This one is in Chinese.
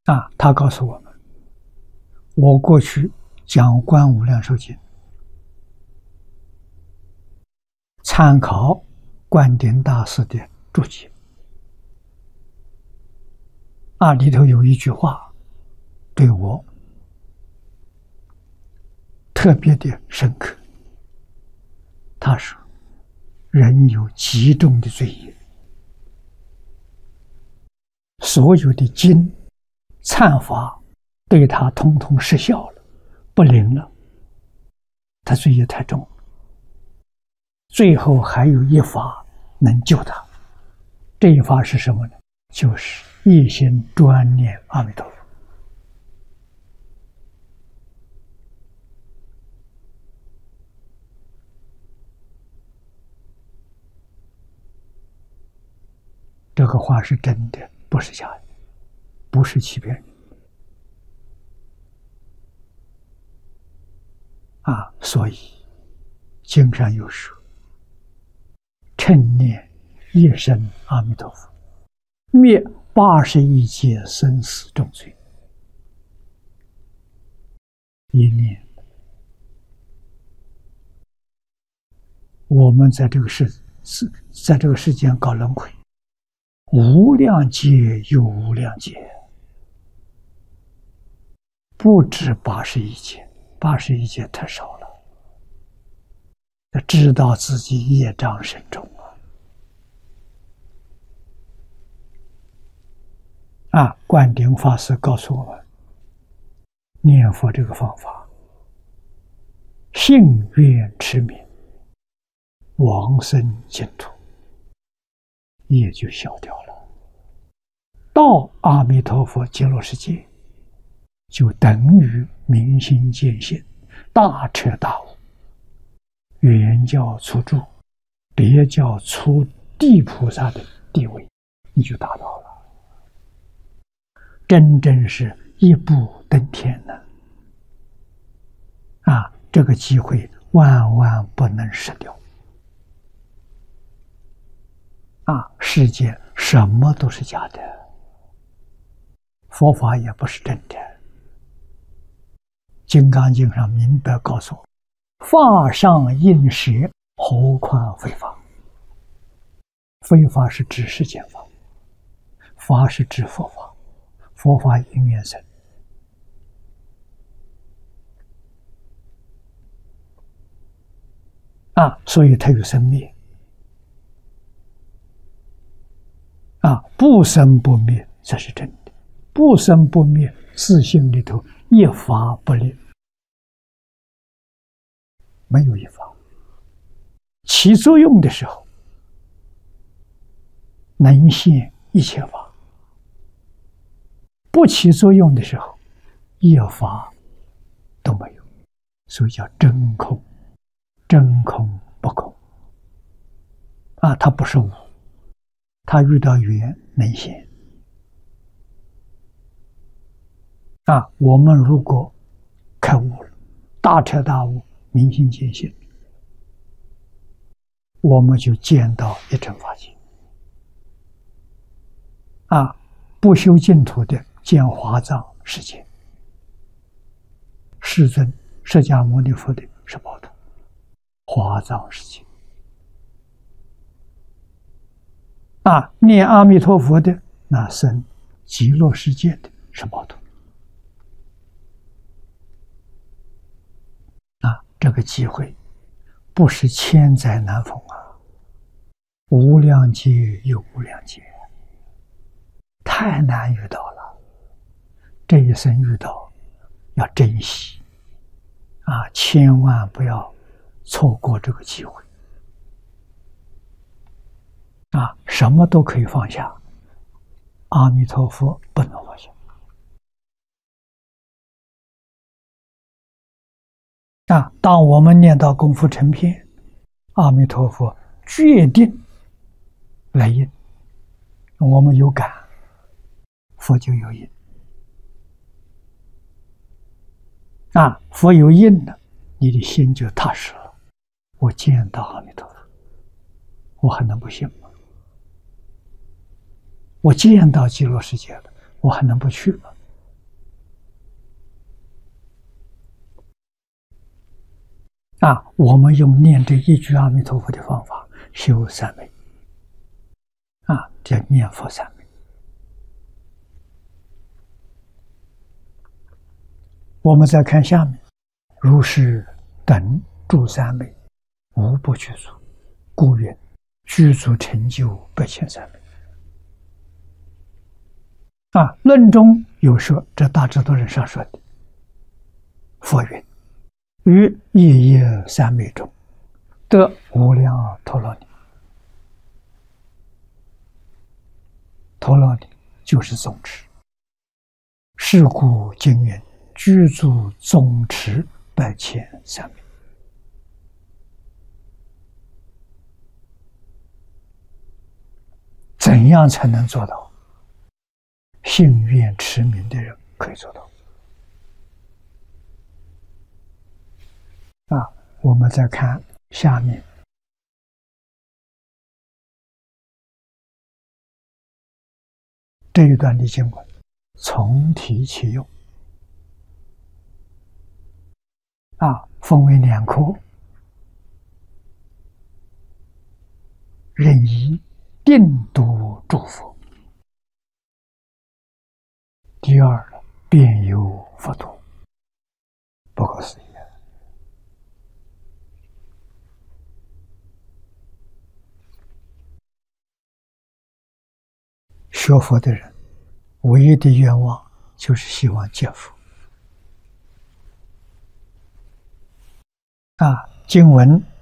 他告诉我们，我过去讲《观无量寿经》，参考观点大师的注解，里头有一句话对我特别的深刻。他说：“人有极重的罪业，所有的经忏法对他通通失效了，不灵了，他罪业太重了。最后还有一法能救他，这一法是什么呢？就是一心专念阿弥陀佛。这个话是真的，不是假的，不是欺骗人。所以经上有说，称念一声阿弥陀佛，灭81劫生死重罪。一念，我们在这个世间搞轮回，无量劫又无量劫，不止81劫，81劫太少了。知道自己业障深重灌顶法师告诉我们，念佛这个方法，信愿持名，往生净土，业就消掉了。到阿弥陀佛极乐世界，就等于明心见性，大彻大悟，原教初住，别教初地菩萨的地位，你就达到了，真正是一步登天了。这个机会万万不能失掉。世界什么都是假的，佛法也不是真的。金刚经上明白告诉我，法上应舍，何况非法。非法是指世间法，法是指佛法，佛法因缘生。所以它有生灭。不生不灭才是真的，不生不灭，自性里头一法不立，没有一法。起作用的时候，能现一切法；不起作用的时候，一法都没有，所以叫真空。真空不空它不是无，它遇到缘能现我们如果开悟了，大彻大悟，明心见性，我们就见到一真法界不修净土的见华藏世界，世尊释迦牟尼佛的十报土，华藏世界念阿弥陀佛的那生极乐世界的十报土这个机会不是千载难逢无量劫又无量劫，太难遇到了。这一生遇到要珍惜千万不要错过这个机会什么都可以放下，阿弥陀佛不能放下当我们念到功夫成片，阿弥陀佛决定来应，我们有感，佛就有应佛有应了，你的心就踏实了。我见到阿弥陀佛，我还能不信吗？我见到极乐世界了，我还能不去吗？ 我们用念这一句阿弥陀佛的方法修三昧，叫念佛三昧。我们再看下面，如是等诸三昧，无不具足，故云具足成就10000三昧。论中有说，这大智度论上说的，佛云：于夜夜三昧中，得无量陀罗尼。陀罗尼就是总持。是故经云：具足总持10000三昧。怎样才能做到？信愿持名的人可以做到。我们再看下面这一段的经文，从题其用。分为2科，任意定度诸佛。第二，遍游佛土，不可思议。学佛的人唯一的愿望就是希望见佛。经文